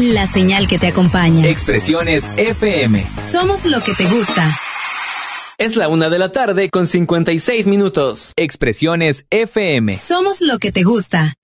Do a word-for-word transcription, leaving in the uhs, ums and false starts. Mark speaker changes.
Speaker 1: la señal que te acompaña.
Speaker 2: Expresiones F M.
Speaker 1: Somos lo que te gusta.
Speaker 3: Es la una de la tarde con cincuenta y seis minutos.
Speaker 2: Expresiones F M.
Speaker 1: Somos lo que te gusta.